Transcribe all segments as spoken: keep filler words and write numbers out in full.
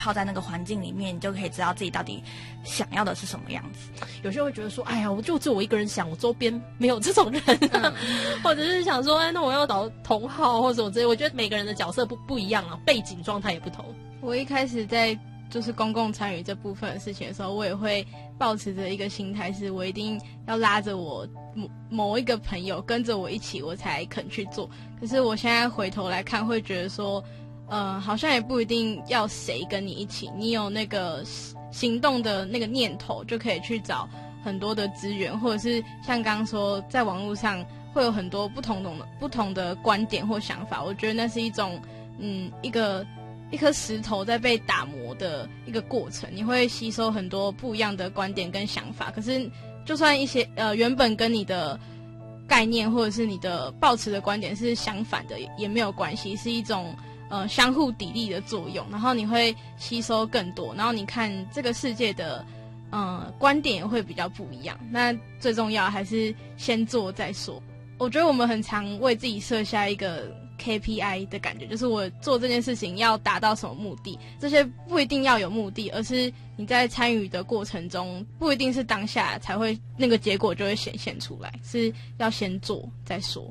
泡在那个环境里面，你就可以知道自己到底想要的是什么样子。 有些人会觉得说，哎呀，我就只有我一个人想，我周边没有这种人，嗯、或者是想说，哎，那我要找同好或者什么之类。我觉得每个人的角色不不一样啊，背景状态也不同。 我一开始在就是公共参与这部分的事情的时候，我也会抱持着一个心态，是我一定要拉着我某某一个朋友跟着我一起，我才肯去做。可是我现在回头来看，会觉得说，呃，好像也不一定要谁跟你一起，你有那个行动的那个念头，就可以去找很多的资源，或者是像刚刚说，在网络上会有很多不同的不同的观点或想法。我觉得那是一种，嗯，一个。一颗石头在被打磨的一个过程，你会吸收很多不一样的观点跟想法。可是，就算一些呃原本跟你的概念或者是你的抱持的观点是相反的，也没有关系，是一种呃相互砥砺的作用。然后你会吸收更多，然后你看这个世界的呃观点也会比较不一样。那最重要还是先做再说。我觉得我们很常为自己设下一个K P I 的感觉，就是我做这件事情要达到什么目的，这些不一定要有目的，而是你在参与的过程中，不一定是当下才会那个结果就会显现出来，是要先做再说。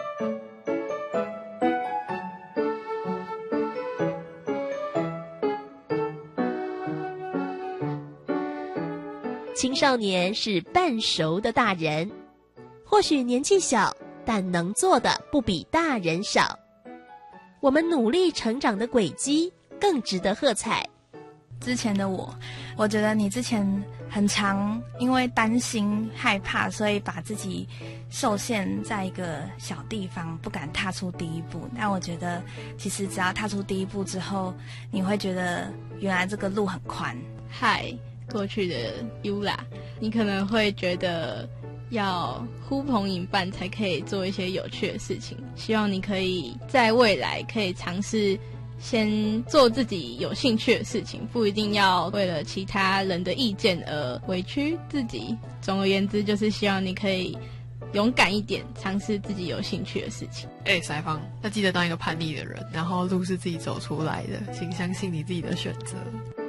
青少年是半熟的大人，或许年纪小，但能做的不比大人少。我们努力成长的轨迹更值得喝彩。 之前的我，我觉得你之前很常因为担心害怕，所以把自己受限在一个小地方，不敢踏出第一步。但我觉得其实只要踏出第一步之后，你会觉得原来这个路很宽。 嗨，过去的 Yula， 你可能会觉得要呼朋引伴才可以做一些有趣的事情，希望你可以在未来可以尝试先做自己有兴趣的事情，不一定要为了其他人的意见而委屈自己。总而言之，就是希望你可以勇敢一点，尝试自己有兴趣的事情。 哎，采芳，要记得当一个叛逆的人，然后路是自己走出来的，请相信你自己的选择。